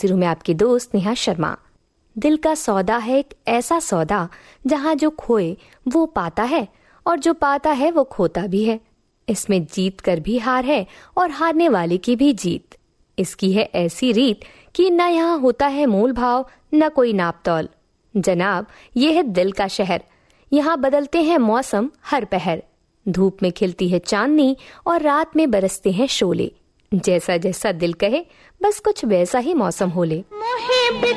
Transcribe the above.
हाजिर हूँ मैं आपकी दोस्त नेहा शर्मा। दिल का सौदा है एक ऐसा सौदा जहाँ जो खोए वो पाता है और जो पाता है वो खोता भी है। इसमें जीत कर भी हार है और हारने वाले की भी जीत। इसकी है ऐसी रीत कि न यहाँ होता है मोल भाव न कोई नाप तौल। जनाब, ये है दिल का शहर। यहाँ बदलते हैं मौसम हर पहर। धूप में खिलती है चांदनी और रात में बरसते हैं शोले। जैसा जैसा दिल कहे बस कुछ वैसा ही मौसम हो ले।